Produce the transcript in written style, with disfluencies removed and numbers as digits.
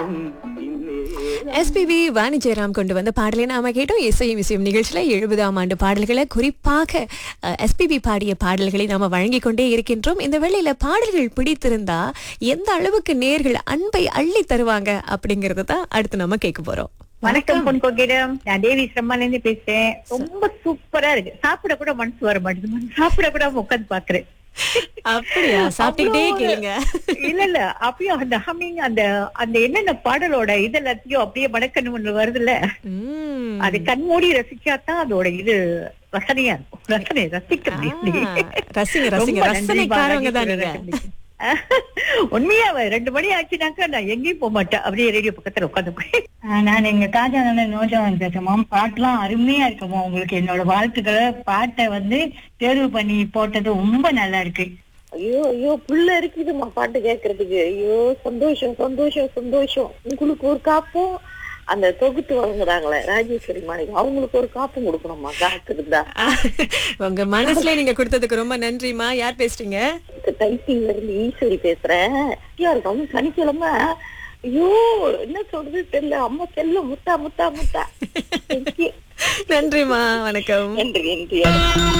SPB Vani Jayaram கொண்டு வந்த பாடலை நாம கேட்டோம். இசையும் இசையும் நிகழ்ச்சியில 70ஆம் ஆண்டு பாடல்களை, குறிப்பாக எஸ்பிபி பாடிய பாடல்களை நாம வழங்கிக் கொண்டே இருக்கின்றோம். இந்த வேளையில பாடல்கள் பிடித்திருந்தா எந்த அளவுக்கு நேர்கள் அன்பை அள்ளி தருவாங்க அப்படிங்கறத தான் அடுத்து நம்ம கேட்க போறோம். வணக்கம் பொன்கோகிடம், நான் தேவி சிரமால இருந்து பேசுறேன். ரொம்ப சூப்பரா இருக்கு. சாப்பிட கூட மனசு வர மாட்டேங்குது. சாப்பிட கூட உட்காந்து பாக்குறேன். அப்படியா? சாப்பிட்டுக்கிட்டே கேளுங்க. இல்ல அப்படியே அந்த ஹம்மிங், அந்த அந்த என்னென்ன பாடலோட இதெல்லாத்தையும் அப்படியே மடக்கணும் வருதுல்ல, அது கண்மூடி ரசிச்சாதான் அதோட இது ரசனையா இருக்கும். ரசிக்க ரசிங்க ரசிங்க, ரசனைக்காரவங்க தான் நீங்க. உண்மையா 2 மணி ஆச்சுனாக்கா நான் எங்கேயும் போக மாட்டேன். அப்படியே ரேடியோ பக்கத்துல உட்காந்து நான் எங்க காஜா நோஜாவன் பேசுறோம். பாட்டுலாம் அருமையா இருக்குமா. உங்களுக்கு என்னோட வாழ்த்துக்களை. பாட்டை தேர்வு பண்ணி போட்டது ரொம்ப நல்லா இருக்கு. ஐயோ ஐயோ புள்ள இருக்குதுமா பாட்டு கேக்குறதுக்கு. ஐயோ சந்தோஷம் சந்தோஷம் சந்தோஷம். உங்களுக்கு ஒரு காப்பும் அந்த தொகுத்து வழங்குறாங்களே ராஜேஸ்வரி மாணிக்கம், அவங்களுக்கு ஒரு காப்பும் கொடுக்கணுமா காத்து இருந்தா. உங்க மனசுல நீங்க கொடுத்ததுக்கு ரொம்ப நன்றிமா. யார் பேசுறீங்க? டைப்பிங்ல இருந்து ஈஸ்வரி பேசுறேன். இருக்கும் சனிக்கிழமை. ஐயோ என்ன சொல்றது தெரியல. அம்மா செல்ல முத்தா முத்தா முத்தா. நன்றிமா, வணக்கம். நன்றி நன்றி.